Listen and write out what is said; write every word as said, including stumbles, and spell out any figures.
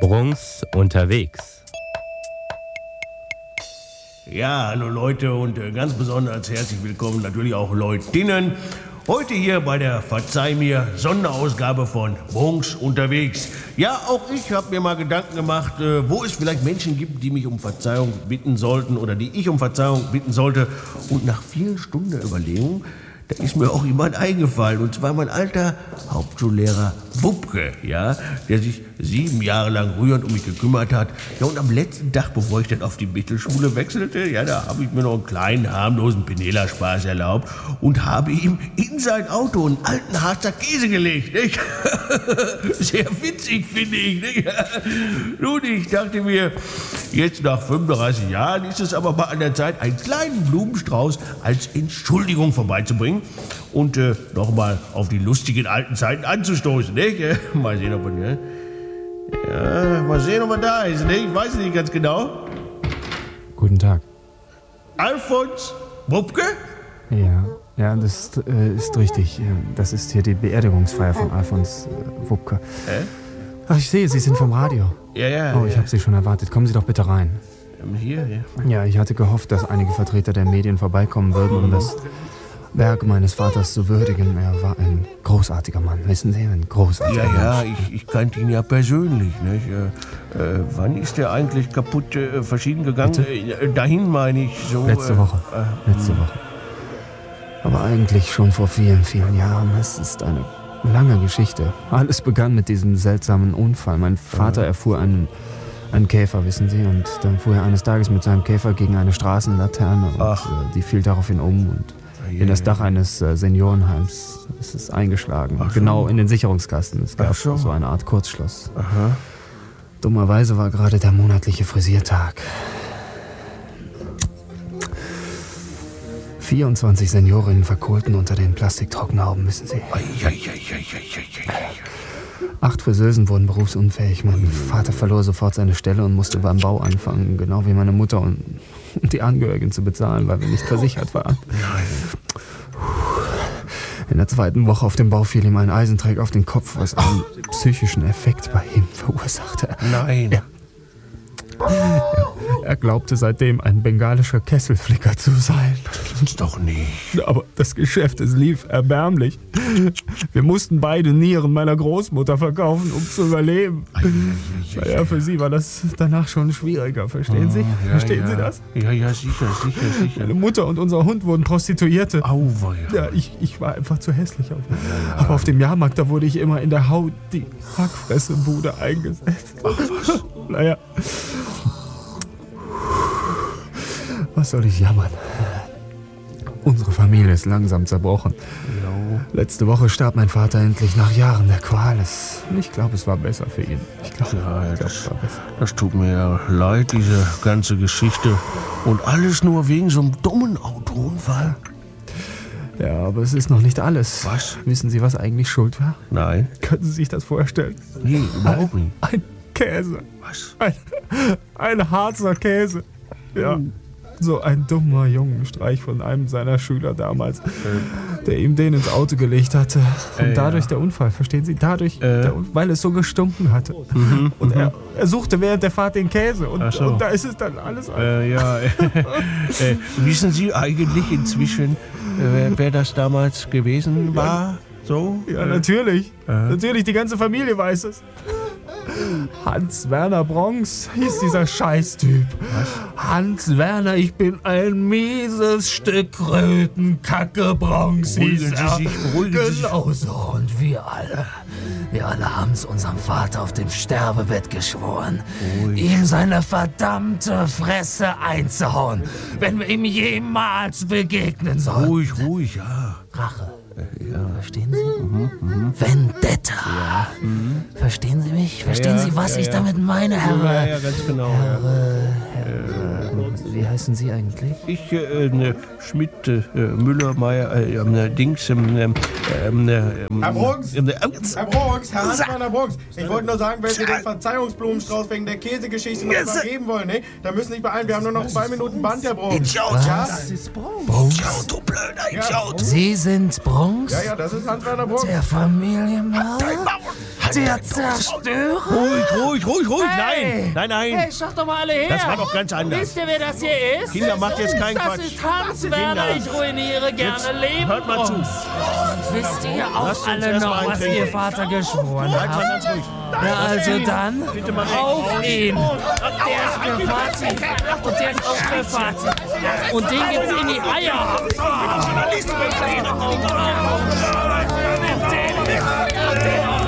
Brunks unterwegs. Ja, hallo Leute und äh, ganz besonders herzlich willkommen natürlich auch Leutinnen. Heute hier bei der Verzeih mir Sonderausgabe von Brunks unterwegs. Ja, auch ich habe mir mal Gedanken gemacht, äh, wo es vielleicht Menschen gibt, die mich um Verzeihung bitten sollten oder die ich um Verzeihung bitten sollte. Und nach vielen Stunden Überlegung, da ist mir auch jemand eingefallen, und zwar mein alter Hauptschullehrer Wupke, ja, der sich sieben Jahre lang rührend um mich gekümmert hat. Ja, und am letzten Tag, bevor ich dann auf die Mittelschule wechselte, ja, da habe ich mir noch einen kleinen, harmlosen Penela-Spaß erlaubt und habe ihm in sein Auto einen alten Harzer Käse gelegt, nicht? Sehr witzig, finde ich, nicht? Nun, ich dachte mir, jetzt nach fünfunddreißig Jahren ist es aber mal an der Zeit, einen kleinen Blumenstrauß als Entschuldigung vorbeizubringen und äh, nochmal auf die lustigen alten Zeiten anzustoßen, nicht? Mal sehen, ob er, ja, mal sehen, ob er da ist, nicht? Ich weiß es nicht ganz genau. Guten Tag. Alfons Wupke? Ja, ja, das äh, ist richtig. Das ist hier die Beerdigungsfeier von Alfons äh, Wupke. Hä? Ach, ich sehe, Sie sind vom Radio. Ja, ja. Oh, ich ja. habe Sie schon erwartet. Kommen Sie doch bitte rein. Hier, ja. Ja, ich hatte gehofft, dass einige Vertreter der Medien vorbeikommen würden, um das Werk meines Vaters zu würdigen. Er war ein großartiger Mann, wissen Sie, ein großartiger Mann. Ja, ja, ich, ich kannte ihn ja persönlich, nicht? Äh, äh, wann ist der eigentlich kaputt äh, verschieden gegangen? Äh, dahin meine ich so. Letzte äh, Woche. Äh, Letzte Woche. Aber eigentlich schon vor vielen, vielen Jahren. Es ist eine lange Geschichte. Alles begann mit diesem seltsamen Unfall. Mein Vater erfuhr einen, einen Käfer, wissen Sie, und dann fuhr er eines Tages mit seinem Käfer gegen eine Straßenlaterne und äh, die fiel daraufhin um und in das Dach eines äh, Seniorenheims ist es eingeschlagen. Ach so. Genau in den Sicherungskasten. Es gab Ach so. so eine Art Kurzschluss. Aha. Dummerweise war gerade der monatliche Frisiertag. vierundzwanzig Seniorinnen verkohlten unter den Plastiktrockenhauben, wissen Sie. Ei, ei, ei, ei, ei, ei, ei. Acht Friseusen wurden berufsunfähig. Mein Vater verlor sofort seine Stelle und musste beim Bau anfangen, genau wie meine Mutter, und die Angehörigen zu bezahlen, weil wir nicht versichert waren. In der zweiten Woche auf dem Bau fiel ihm ein Eisenträger auf den Kopf, was einen psychischen Effekt bei ihm verursachte. Nein. Ja. Ja, er glaubte seitdem ein bengalischer Kesselflicker zu sein. Das gibt's doch nicht. Aber das Geschäft, es lief erbärmlich. Wir mussten beide Nieren meiner Großmutter verkaufen, um zu überleben. Ja, für sie war das danach schon schwieriger, verstehen Sie? Ja, Verstehen ja. Sie das? Ja, ja, sicher, sicher, sicher. Meine Mutter und unser Hund wurden Prostituierte. Auweia. Ja, ich, ich war einfach zu hässlich auf ihn. Aber auf dem Jahrmarkt, da wurde ich immer in der Haut die Hackfressebude eingesetzt. Ach was. Naja. Was soll ich jammern? Unsere Familie ist langsam zerbrochen. Ja. Letzte Woche starb mein Vater endlich nach Jahren der Qual. Es, ich glaube, es war besser für ihn. Ich glaube, Ja, ich glaub, das, es war besser. das tut mir ja leid, diese ganze Geschichte. Und alles nur wegen so einem dummen Autounfall. Ja, aber es ist noch nicht alles. Was? Wissen Sie, was eigentlich schuld war? Nein. Können Sie sich das vorstellen? Nee, überhaupt nicht. Ein Käse. Was? Ein, ein Harzer Käse. Ja. So ein dummer Jungenstreich von einem seiner Schüler damals, der ihm den ins Auto gelegt hatte. Und Äh, dadurch ja. der Unfall, verstehen Sie? Dadurch, Äh. der Un- weil es so gestunken hatte. Mhm, Und er, er suchte während der Fahrt den Käse. Und, Ach so. und da ist es dann alles. Äh, ja, äh, äh, wissen Sie eigentlich inzwischen, äh, wer, wer das damals gewesen war? So? Ja, natürlich. Äh. Natürlich, die ganze Familie weiß es. Hans-Werner Bronx hieß dieser Scheißtyp. Hans-Werner, ich bin ein mieses Stück Rötenkacke, Bronx hieß Beruhigen er. Sie sich, beruhigen Sie sich. Genau so. Und wir alle, wir alle haben es unserem Vater auf dem Sterbebett geschworen, Ruhig. ihm seine verdammte Fresse einzuhauen, wenn wir ihm jemals begegnen sollen. Ruhig, ruhig, ja. Rache. Ja. Verstehen Sie? Vendetta. Verstehen Sie mich? Verstehen Ja, Sie, was ja, ich ja. damit meine, Herr? Ja, ja, ganz genau. Ja. Wie heißen Sie eigentlich? Ich, äh, ne, Schmidt, äh, Müller, Meier, äh, äh, Dings, ähm, ähm, ähm, Herr Brunks! ähm, äh, Herr Brunks, Herr Hans-Werner Brunks, ich wollte nur sagen, wenn Sie den Verzeihungsblumenstrauß wegen der Käsegeschichte noch übergeben wollen, ne, dann müssen Sie sich beeilen. Wir haben nur noch zwei Minuten Band, Herr Brunks. Idiot, Ja? Das ist Bronx. Idiot, du blöder Idiot. Sie sind Bronx? Ja, ja, das ist Hans-Werner Brunks. Der Familienmann? Der Zerstörer? Ruhig, ruhig, ruhig, ruhig. Hey. Nein, nein, nein. Hey, schaut doch mal alle her. Das war doch ganz anders. Wisst ihr, wer das hier ist? Kinder, macht jetzt keinen Das Quatsch. ist Hans Werner. Kinder. Ich ruiniere gerne Jetzt Leben. hört mal zu. Und wisst ihr Lasst auch uns alle erst mal noch, was eintrinken. ihr Vater geschworen Bleibt mal habt? ganz ruhig. Ja, also dann Bitte mal weg. auf ihn. Der ist für Vati. Und der ist auch für Vati. Und den gibt's in die Eier. Journalisten,